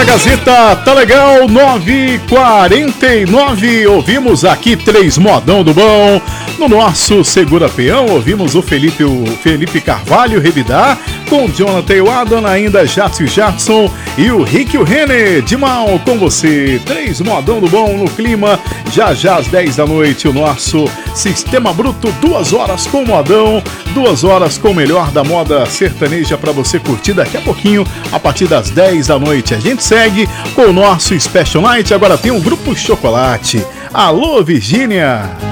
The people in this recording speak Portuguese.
Gazeta, tá legal, 9h49, ouvimos aqui 3 modão do bom. No nosso Segura Peão, ouvimos o Felipe Carvalho revidar com o Jonathan e o Adam, ainda Jatson Jackson e o Rick e o Renner, de mal com você. 3 modão do bom no clima, já às 10 da noite, o nosso Sistema Bruto, 2 horas com modão, 2 horas com o melhor da moda sertaneja para você curtir daqui a pouquinho, a partir das 10 da noite. A gente segue com o nosso Special Night, agora tem o Grupo Chocolate. Alô, Virgínia!